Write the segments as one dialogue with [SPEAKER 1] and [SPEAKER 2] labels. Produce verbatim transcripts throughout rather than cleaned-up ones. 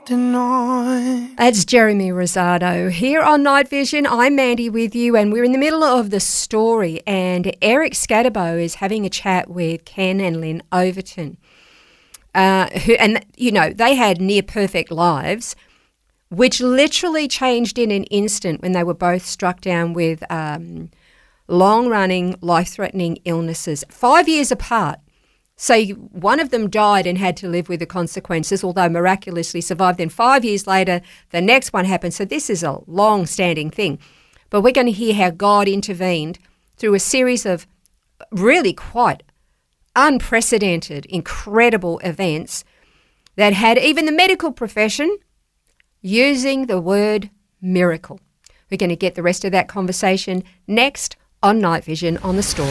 [SPEAKER 1] on.
[SPEAKER 2] That's Jeremy Rosado here on Night Vision. I'm Mandy with you, and we're in the middle of the story, and Eric Scatterbo is having a chat with Ken and Lynn Overton. Uh, who, and, you know, they had near-perfect lives, which literally changed in an instant when they were both struck down with um, long-running, life-threatening illnesses, five years apart. So one of them died and had to live with the consequences, although miraculously survived. Then five years later, the next one happened. So this is a long-standing thing. But we're going to hear how God intervened through a series of really quite unprecedented, incredible events that had even the medical profession using the word miracle. We're going to get the rest of that conversation next on Night Vision on The Story.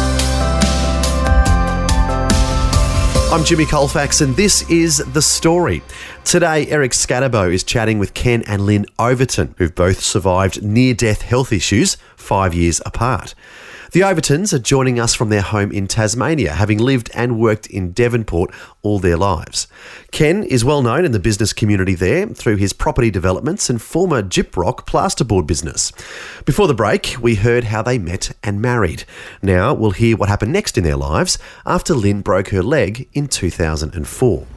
[SPEAKER 3] I'm Jimmy Colfax and this is The Story. Today, Eric Scatterbo is chatting with Ken and Lynn Overton, who've both survived near-death health issues five years apart. The Overtons are joining us from their home in Tasmania, having lived and worked in Devonport all their lives. Ken is well known in the business community there through his property developments and former Gyprock plasterboard business. Before the break, we heard how they met and married. Now we'll hear what happened next in their lives after Lynn broke her leg in two thousand four.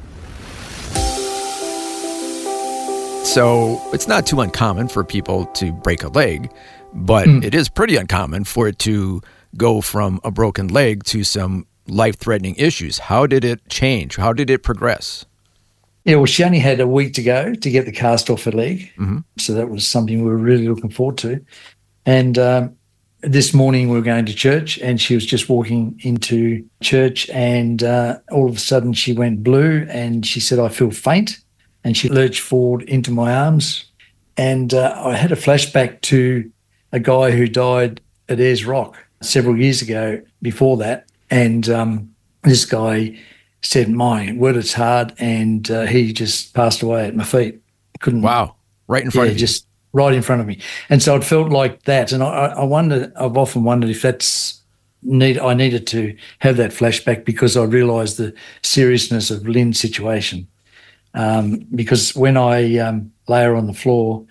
[SPEAKER 4] So it's not too uncommon for people to break a leg, but mm. it is pretty uncommon for it to go from a broken leg to some life-threatening issues. How did it change? How did it progress?
[SPEAKER 5] Yeah, well, she only had a week to go to get the cast off her leg. Mm-hmm. So that was something we were really looking forward to. And um, this morning we were going to church and she was just walking into church and uh, all of a sudden she went blue and she said, "I feel faint." And she lurched forward into my arms. And uh, I had a flashback to a guy who died at Ayers Rock several years ago before that. And um, this guy said, "My word, it's hard." And uh, he just passed away at my feet. Couldn't.
[SPEAKER 4] Wow. Right in front
[SPEAKER 5] yeah,
[SPEAKER 4] of you.
[SPEAKER 5] Just right in front of me. And so it felt like that. And I, I wonder, I've often wondered if that's need. I needed to have that flashback because I realised the seriousness of Lynn's situation. Um, because when I um, lay her on the floor,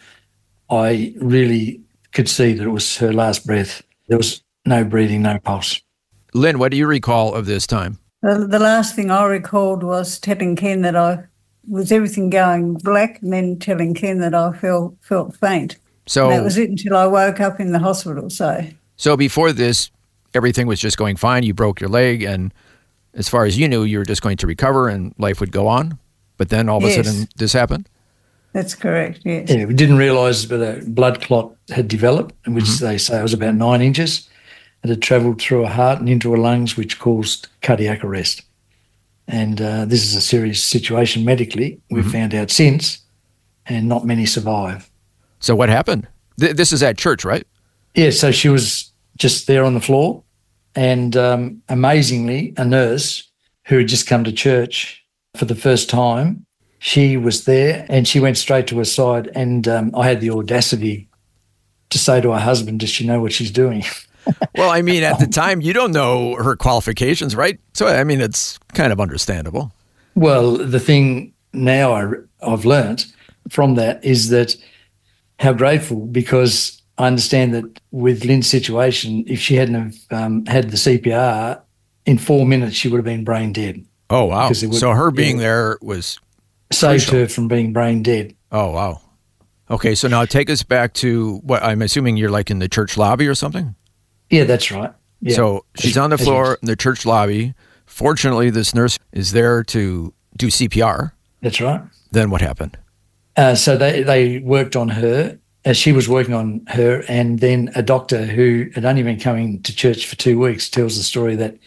[SPEAKER 5] I really could see that it was her last breath. There was no breathing, no pulse.
[SPEAKER 4] Lynn, what do you recall of this time?
[SPEAKER 6] The, the last thing I recalled was telling Ken that I was everything going black and then telling Ken that I felt felt faint.
[SPEAKER 4] So
[SPEAKER 6] and that was it until I woke up in the hospital. So,
[SPEAKER 4] so before this, everything was just going fine. You broke your leg, and as far as you knew, you were just going to recover and life would go on. But then all of
[SPEAKER 6] yes.
[SPEAKER 4] a sudden this happened?
[SPEAKER 6] That's correct, yes.
[SPEAKER 5] Yeah, we didn't realise that a blood clot had developed, in which mm-hmm. they say it was about nine inches. It had travelled through her heart and into her lungs, which caused cardiac arrest. And uh, this is a serious situation medically. We've mm-hmm. found out since, and not many survive.
[SPEAKER 4] So what happened? Th- this is at church, right?
[SPEAKER 5] Yeah, so she was just there on the floor, and um, amazingly, a nurse who had just come to church for the first time, she was there and she went straight to her side, and um, I had the audacity to say to her husband, "Does she know what she's doing?"
[SPEAKER 4] Well, I mean, at the time, you don't know her qualifications, right? So, I mean, it's kind of understandable.
[SPEAKER 5] Well, the thing now I, I've learnt from that is that how grateful, because I understand that with Lynn's situation, if she hadn't have, um, had the C P R, in four minutes she would have been brain dead.
[SPEAKER 4] Oh, wow. Would, so her being
[SPEAKER 5] yeah,
[SPEAKER 4] there was
[SPEAKER 5] saved
[SPEAKER 4] crucial.
[SPEAKER 5] her from being brain dead.
[SPEAKER 4] Oh, wow. Okay, so now take us back to what I'm assuming you're like in the church lobby or something?
[SPEAKER 5] Yeah, that's right. Yeah.
[SPEAKER 4] So she's on the floor in the church lobby. Fortunately, this nurse is there to do C P R.
[SPEAKER 5] That's right.
[SPEAKER 4] Then what happened?
[SPEAKER 5] Uh, so they, they worked on her as she was working on her, and then a doctor who had only been coming to church for two weeks tells the story that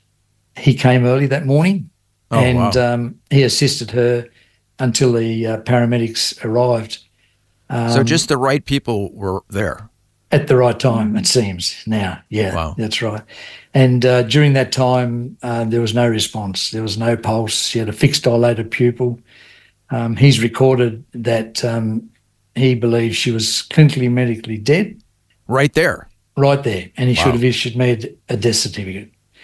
[SPEAKER 5] he came early that morning. Oh, and wow. um, he assisted her until the uh, paramedics arrived. Um,
[SPEAKER 4] so just the right people were there?
[SPEAKER 5] At the right time, it seems now. Yeah,
[SPEAKER 4] wow.
[SPEAKER 5] That's right. And uh, during that time, uh, there was no response. There was no pulse. She had a fixed dilated pupil. Um, he's recorded that um, he believes she was clinically medically dead.
[SPEAKER 4] Right there?
[SPEAKER 5] Right there. And he
[SPEAKER 4] wow.
[SPEAKER 5] should have issued me a death certificate.